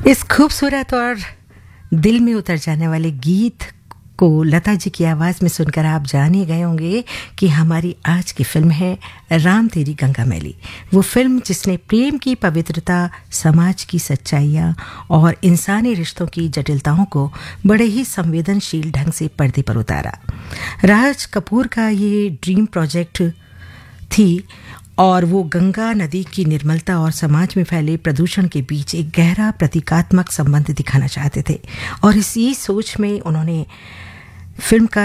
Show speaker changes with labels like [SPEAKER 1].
[SPEAKER 1] इस खूबसूरत और दिल में उतर जाने वाले गीत को लता जी की आवाज़ में सुनकर आप जान ही गए होंगे कि हमारी आज की फिल्म है राम तेरी गंगा मैली। वो फिल्म जिसने प्रेम की पवित्रता, समाज की सच्चाइयाँ और इंसानी रिश्तों की जटिलताओं को बड़े ही संवेदनशील ढंग से पर्दे पर उतारा। राज कपूर का ये ड्रीम प्रोजेक्ट थी और वो गंगा नदी की निर्मलता और समाज में फैले प्रदूषण के बीच एक गहरा प्रतीकात्मक संबंध दिखाना चाहते थे और इसी सोच में उन्होंने फिल्म का